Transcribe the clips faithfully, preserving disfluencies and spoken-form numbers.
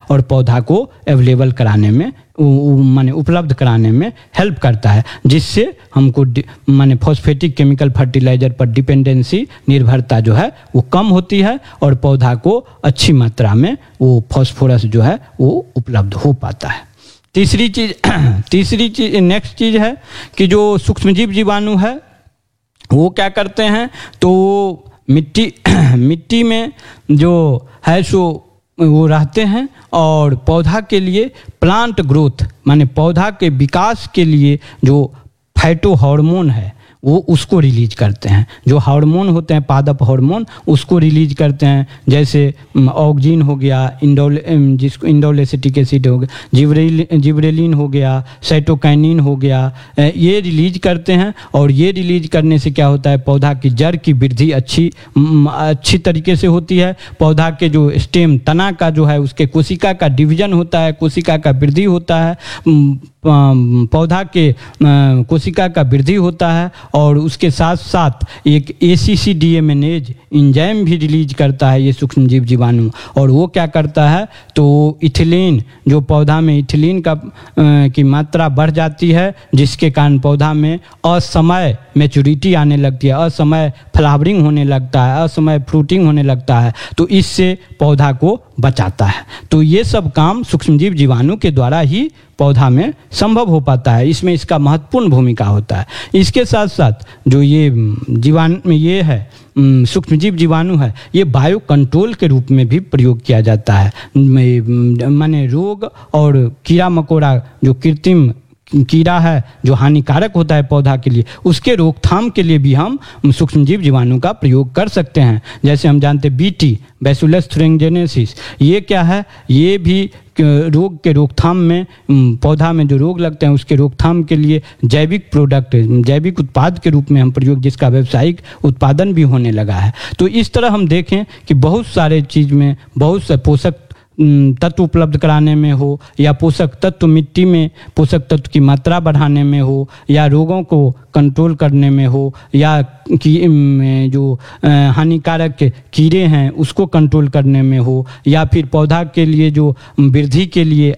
और पौधा को अवेलेबल कराने में माने उपलब्ध कराने में हेल्प करता है, जिससे हमको माने फॉस्फेटिक केमिकल फर्टिलाइजर पर डिपेंडेंसी निर्भरता जो है वो कम होती है और पौधा को अच्छी मात्रा में वो फॉस्फोरस जो है वो उपलब्ध हो पाता है। तीसरी चीज तीसरी चीज नेक्स्ट चीज है कि जो सूक्ष्मजीव जीवाणु है वो क्या करते हैं, तो मिट्टी मिट्टी में जो है सो वो रहते हैं और पौधा के लिए प्लांट ग्रोथ माने पौधा के विकास के लिए जो फाइटो हार्मोन है वो उसको रिलीज करते हैं। जो हार्मोन होते हैं पादप हार्मोन उसको रिलीज करते हैं, जैसे ऑक्जिन हो गया, इंडोल जिसको इंडोलेसिटिक एसिड हो गया, जिब्रेल जिब्रेलिन हो गया, साइटोकाइनिन हो गया, ये रिलीज करते हैं। और ये रिलीज करने से क्या होता है, पौधा की जड़ की वृद्धि अच्छी अच्छी तरीके से होती है। पौधा के जो स्टेम तना का जो है उसके कोशिका का डिवीजन होता है, कोशिका का वृद्धि होता है, पौधा के कोशिका का वृद्धि होता है और उसके साथ साथ एक एसीसीडीएमएनेज एंजाइम भी रिलीज करता है ये सूक्ष्मजीव जीवाणु। और वो क्या करता है, तो इथिलीन जो पौधा में इथिलीन का की मात्रा बढ़ जाती है, जिसके कारण पौधा में असमय मैच्योरिटी आने लगती है, असमय फ्लावरिंग होने लगता है, असमय फ्रूटिंग होने लगता है, तो इससे पौधा को बचाता है। तो ये सब काम सूक्ष्मजीव जीवाणु के द्वारा ही पौधा में संभव हो पाता है, इसमें इसका महत्वपूर्ण भूमिका होता है। इसके साथ साथ जो ये जीवाणु ये है सूक्ष्मजीव जीवाणु है, ये बायो कंट्रोल के रूप में भी प्रयोग किया जाता है। माने रोग और कीड़ा मकोड़ा जो कृत्रिम कीड़ा है जो हानिकारक होता है पौधा के लिए, उसके रोकथाम के लिए भी हम सूक्ष्मजीव जीवाणु का प्रयोग कर सकते हैं। जैसे हम जानते हैं बीटी बैसिलस थुरिंजिनेसिस, ये क्या है, ये भी रोग के रोकथाम में पौधा में जो रोग लगते हैं उसके रोकथाम के लिए जैविक प्रोडक्ट जैविक उत्पाद के रूप में हम प्रयोग, जिसका व्यावसायिक उत्पादन भी होने लगा है। तो इस तरह हम देखें कि बहुत सारे चीज़ में बहुत से पोषक तत्व उपलब्ध कराने में हो, या पोषक तत्व मिट्टी में पोषक तत्व की मात्रा बढ़ाने में हो, या रोगों को कंट्रोल करने में हो, या कि जो हानिकारक कीड़े हैं उसको कंट्रोल करने में हो, या फिर पौधा के लिए जो वृद्धि के लिए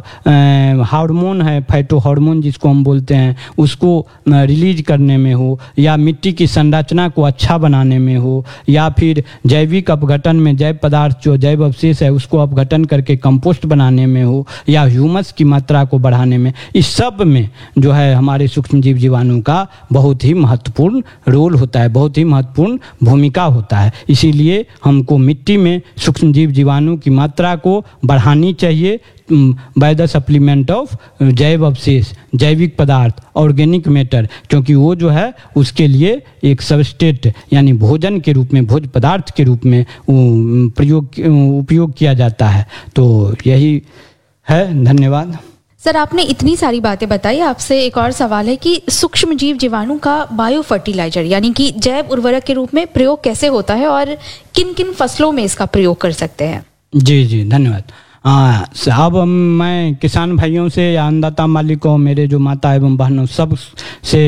हार्मोन है फाइटो हार्मोन जिसको हम बोलते हैं उसको रिलीज करने में हो, या मिट्टी की संरचना को अच्छा बनाने में हो, या फिर जैविक अपघटन में जैव पदार्थ जो जैव अवशेष है उसको अपघटन करके कंपोस्ट बनाने में हो, या ह्यूमस की मात्रा को बढ़ाने में, इस सब में जो है हमारे सूक्ष्मजीव जीवाणु का बहुत ही महत्वपूर्ण रोल होता है, बहुत ही महत्वपूर्ण भूमिका होता है। इसीलिए हमको मिट्टी में सूक्ष्मजीव जीवाणु की मात्रा को बढ़ानी चाहिए बाय द सप्लीमेंट ऑफ जैव अवशेष, जैविक पदार्थ, ऑर्गेनिक मैटर, क्योंकि वो जो है उसके लिए एक सबस्ट्रेट यानी भोजन के रूप में, भोज्य पदार्थ के रूप में प्रयोग उपयोग किया जाता है। तो यही है, धन्यवाद। सर, आपने इतनी सारी बातें बताई, आपसे एक और सवाल है कि सूक्ष्मजीव जीवाणु का बायो फर्टिलाइजर यानी कि जैव उर्वरक के रूप में प्रयोग कैसे होता है और किन किन फसलों में इसका प्रयोग कर सकते हैं? जी जी धन्यवाद। हाँ, अब मैं किसान भाइयों से या अन्नदाता मालिकों, मेरे जो माता एवं बहनों सब से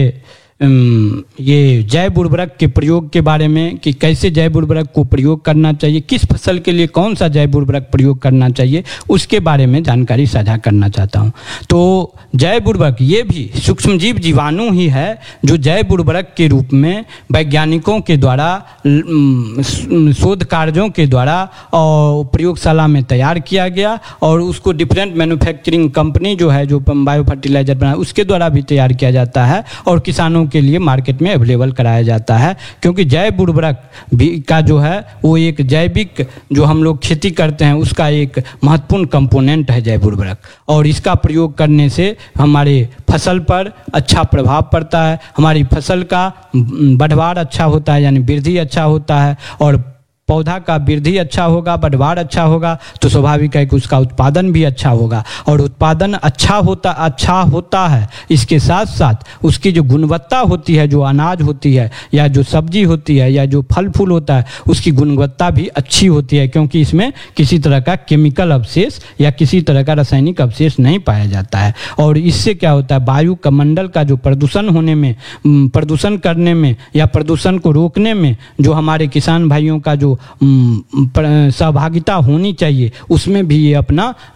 ये जैव उर्वरक के प्रयोग के बारे में कि कैसे जैव उर्वरक को प्रयोग करना चाहिए, किस फसल के लिए कौन सा जैव उर्वरक प्रयोग करना चाहिए, उसके बारे में जानकारी साझा करना चाहता हूँ। तो जैव उर्वरक ये भी सूक्ष्मजीव जीवाणु ही है जो जैव उर्वरक के रूप में वैज्ञानिकों के द्वारा शोध कार्यों के द्वारा और प्रयोगशाला में तैयार किया गया और उसको डिफरेंट मैन्युफैक्चरिंग कंपनी जो है जो बायो फर्टिलाइजर बना उसके द्वारा भी तैयार किया जाता है और किसानों के लिए मार्केट में अवेलेबल कराया जाता है। क्योंकि जैव उर्वरक भी का जो है वो एक जैविक जो हम लोग खेती करते हैं उसका एक महत्वपूर्ण कंपोनेंट है जैव उर्वरक, और इसका प्रयोग करने से हमारे फसल पर अच्छा प्रभाव पड़ता है, हमारी फसल का बढ़वार अच्छा होता है यानी वृद्धि अच्छा होता है, और पौधा का वृद्धि अच्छा होगा, बढ़वार अच्छा होगा तो स्वाभाविक है कि उसका उत्पादन भी अच्छा होगा, और उत्पादन अच्छा होता अच्छा होता है इसके साथ साथ उसकी जो गुणवत्ता होती है, जो अनाज होती है या जो सब्जी होती है या जो फल फूल होता है उसकी गुणवत्ता भी अच्छी होती है, क्योंकि इसमें किसी तरह का केमिकल अवशेष या किसी तरह का रासायनिक अवशेष नहीं पाया जाता है। और इससे क्या होता है, वायु का मंडल का जो प्रदूषण होने में प्रदूषण करने में या प्रदूषण को रोकने में जो हमारे किसान भाइयों का जो सहभागिता होनी चाहिए उसमें भी ये अपना